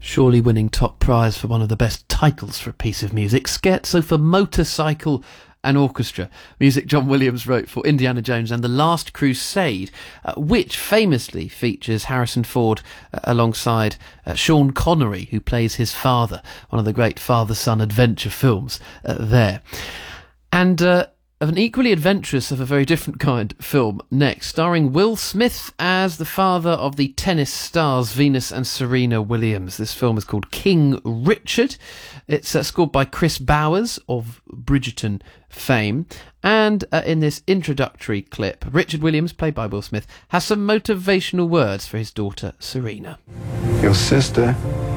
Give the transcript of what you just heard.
Surely winning top prize for one of the best titles for a piece of music. Scherzo for motorcycle and orchestra. Music John Williams wrote for Indiana Jones and the Last Crusade, which famously features Harrison Ford alongside Sean Connery, who plays his father, one of the great father-son adventure films there. And of an equally adventurous, of a very different kind, film next, starring Will Smith as the father of the tennis stars Venus and Serena Williams. This film is called King Richard. It's scored by Chris Bowers of Bridgerton fame. And in this introductory clip, Richard Williams, played by Will Smith, has some motivational words for his daughter Serena. Your sister